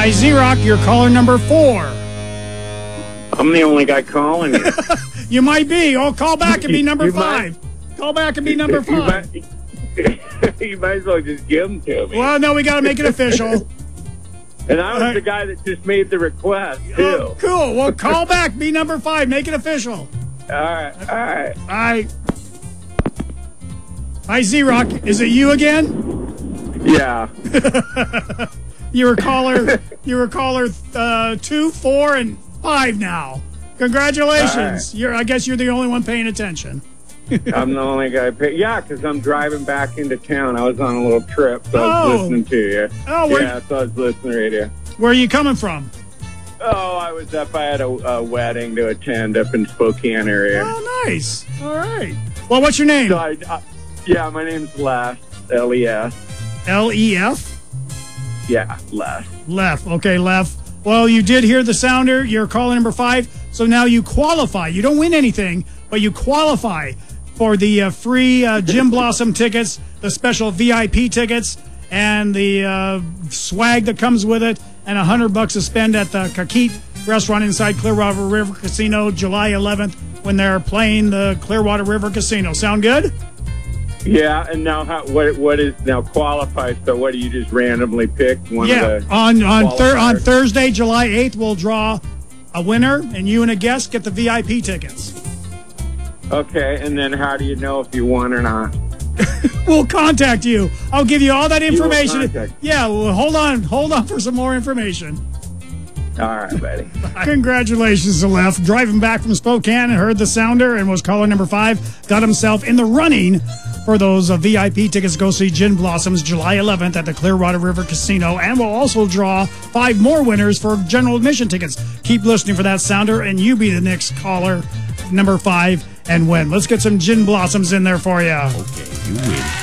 Hi, Z-Rock, you're caller number 4. I'm the only guy calling you. You might be. Oh, call back and be number 5. Call back and be number 5. You might as well just give them to me. Well, no, we got to make it official. And I was the guy that just made the request, too. Oh, cool. Well, call back, be number 5. Make it official. All right. Hi, Z-Rock. Is it you again? Yeah. You were caller 2, 4, and 5 now. Congratulations. Right. I guess you're the only one paying attention. I'm the only guy. Yeah, because I'm driving back into town. I was on a little trip, so I was listening to you. Oh, yeah, so I was listening to radio. Where are you coming from? Oh, I was up. I had a wedding to attend up in Spokane area. Oh, nice. All right. Well, what's your name? So yeah, my name's Les. L-E-S. L-E-F? Yeah, Les. Lef. Okay, Lef. Well, you did hear the sounder. You're caller number 5. So now you qualify. You don't win anything, but you qualify for the free Jim Blossom tickets, the special VIP tickets, and the swag that comes with it, and $100 to spend at the Kakit restaurant inside Clearwater River Casino July 11th when they're playing the Clearwater River Casino. Sound good? Yeah, and now what is now qualified? So what do you just randomly pick? One of the on Thursday, July 8th, we'll draw a winner, and you and a guest get the VIP tickets. Okay, and then how do you know if you won or not? We'll contact you. I'll give you all that information. Yeah, well, hold on for some more information. All right, buddy. Congratulations to Lef. Driving back from Spokane and heard the sounder and was caller number 5. Got himself in the running for those VIP tickets to go see Gin Blossoms July 11th at the Clearwater River Casino. And we'll also draw 5 more winners for general admission tickets. Keep listening for that sounder, and you be the next caller, number 5, and win. Let's get some Gin Blossoms in there for you. Okay, you win.